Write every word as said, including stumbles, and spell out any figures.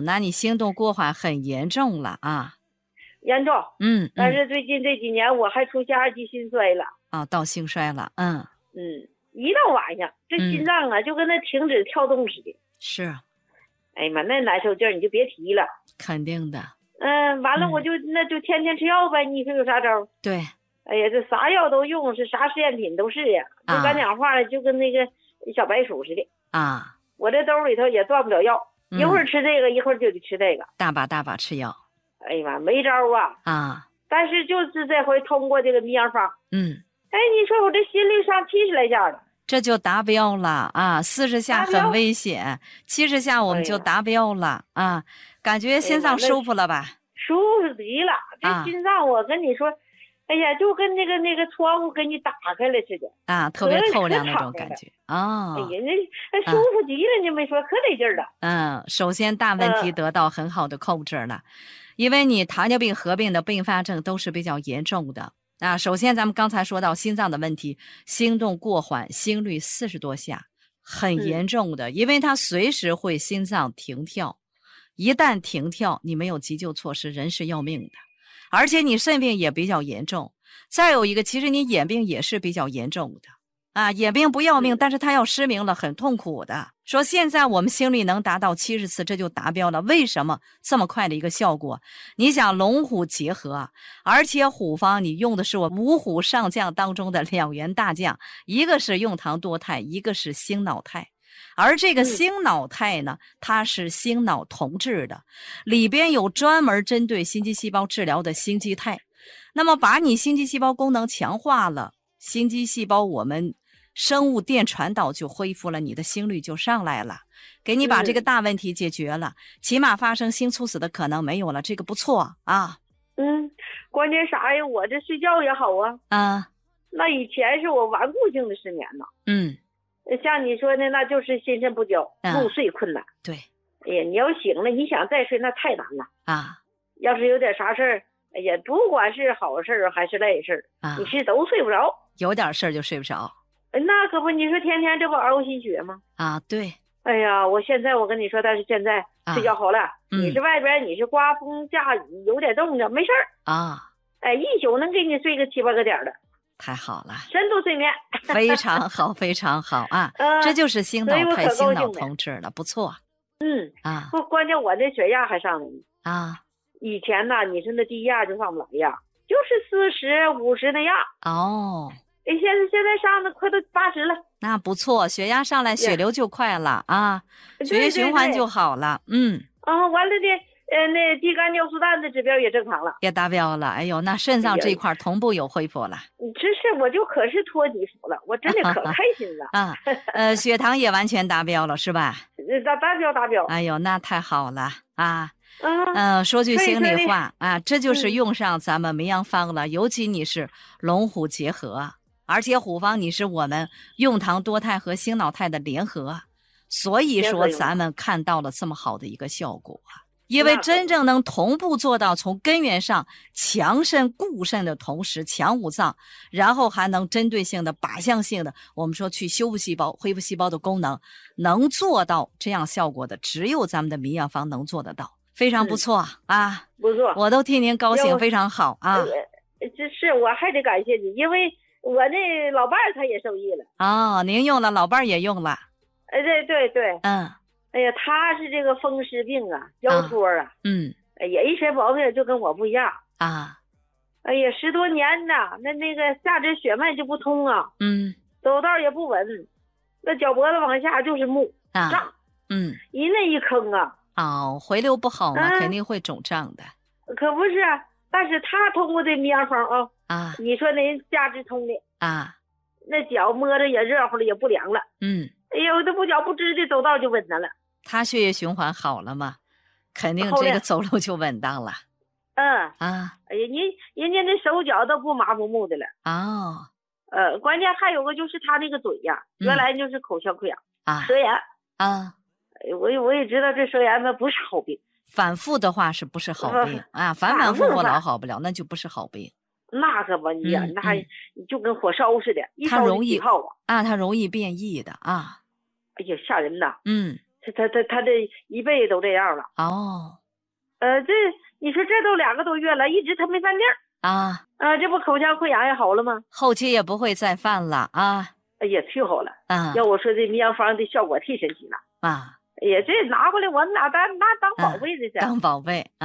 那你心动过缓很严重了啊。 严重。 嗯， 但是最近这几年我还出现二级心衰了。 啊，到心衰了。嗯嗯，一到晚上这心脏啊、嗯、就跟那停止跳动似的。 是。 哎呀妈，那难受劲儿你就别提了。 肯定的。 嗯，完了我就、嗯、那就天天吃药呗，你说有啥招？ 对。 哎呀，这啥药都用，是啥实验品都是呀。就咱讲话了，就跟那个小白鼠似的啊。 我这兜里头也断不了药，嗯、一会儿吃这个，一会儿就得吃这个， 大把大把吃药。 哎呀妈，没招啊。 啊。 但是就是这回通过这个迷养方， 嗯， 哎，你说我这心率上七十来下了。 这就达标了啊！四十下很危险，七十下我们就达标了、哎、啊！感觉心脏舒服了吧？哎、 舒服极了，这心脏我跟你说，啊、哎呀，就跟那个那个窗户给你打开了似的啊，特别透亮那种感觉啊！ 哎呀，那那舒服极了，你没说可得劲儿了。 嗯，首先大问题得到很好的控制了，嗯、因为你糖尿病合并的并发症都是比较严重的。啊，首先咱们刚才说到心脏的问题，心动过缓，心率四十多下，很严重的、嗯、因为它随时会心脏停跳，一旦停跳你没有急救措施，人是要命的。而且你肾病也比较严重，再有一个其实你眼病也是比较严重的啊，眼病不要命，但是它要失明了，很痛苦的。说现在我们心率能达到七十次，这就达标了。为什么这么快的一个效果？你想龙虎结合，而且虎方你用的是我五虎上将当中的两员大将，一个是用糖多肽，一个是星脑肽。而这个星脑肽呢，它是星脑同治的，里边有专门针对心肌细胞治疗的星肌肽。那么把你心肌细胞功能强化了，心肌细胞我们生物电传导就恢复了，你的心率就上来了，给你把这个大问题解决了、嗯、起码发生心猝死的可能没有了，这个不错啊。 嗯，关键啥呀，我这睡觉也好啊。 啊， 那以前是我顽固性的失眠呢。 嗯， 像你说的那就是心肾不交、啊、入睡困难。 对。 哎呀，你要醒了你想再睡那太难了啊。 要是有点啥事儿，哎呀，不管是好事儿还是赖事儿、啊、你是都睡不着， 有点事儿就睡不着。 那可不，你说天天这不熬心血吗？ 啊，对。 哎呀，我现在我跟你说，但是现在睡觉好了、啊嗯、你是外边你是刮风下雨有点动静没事儿啊， 哎，一宿能给你睡个七八个点的， 太好了， 深度睡眠非常好非常好啊、呃、这就是星脑肽星脑同治了，不错。 嗯啊， 不，关键我这血压还上来呢啊， 以前呢你说那低压就上不来呀，就是四十五十那样。 哦， 哎，现在现在上的快都八十了， 那不错，血压上来，血流就快了啊，血液循环就好了。嗯， 啊，完了的，呃，那低肝尿素氮的指标也正常了， 也达标了。哎呦，那肾脏这一块同步有恢复了。 真是，我就可是托你福了，我真的可开心了啊。呃，血糖也完全达标了，是吧？ 达达标达标。 哎呦，那太好了啊。 嗯、 呃，说句心里话啊，这就是用上咱们梅阳方了、嗯、尤其你是龙虎结合，而且虎方你是我们用糖多肽和星脑肽的联合，所以说咱们看到了这么好的一个效果。因为真正能同步做到从根源上强肾固肾的同时强五脏，然后还能针对性的靶向性的我们说去修复细胞恢复细胞的功能，能做到这样效果的只有咱们的迷药方能做得到，非常不错、嗯、啊， 不错， 我都替您高兴，非常好啊。 这是我还得感谢你，因为我那老伴儿他也受益了。 哦，您用了，老伴儿也用了。 哎，对对对， 嗯。 哎呀，他是这个风湿病啊，腰托啊，啊嗯， 哎呀，一身毛病就跟我不一样啊。 哎呀，十多年呐，那那个下肢血脉就不通啊， 嗯， 走道也不稳，那脚脖子往下就是木啊， 胀， 嗯， 一那一坑啊， 哦，回流不好呢、 啊， 肯定会肿胀的。 可不是，但是他通过这迷药方啊， 啊， 你说那人下肢通的啊， 那脚摸着也热乎了，也不凉了， 嗯， 哎呦，这不脚不支的走道就稳当了。 他血液循环好了嘛，肯定这个走路就稳当了。 嗯啊， 哎呀，人人家那手脚都不麻木木的了。 哦， 呃，关键还有个就是他那个嘴呀， 嗯、 原来就是口腔溃疡啊， 舌炎啊。 我也我也知道这舌炎呢不是好病， 反复的话是不是好病、呃、啊？反反复复老好不了，那就不是好病。 那可不你呀、 嗯， 那你就跟火烧似的，一烧它容易泡啊， 啊，它容易变异的啊。 哎呀，吓人呐！ 嗯。 他他他他这一辈子都这样了。 哦， 呃，这你说这都两个多月了，一直他没犯病啊啊，这不口腔溃疡也好了吗？ 后期也不会再犯了啊， 也去好了。 啊， 要我说这秘方的效果忒神奇了啊， 也这拿过来我们俩当拿当宝贝这是、 当宝贝。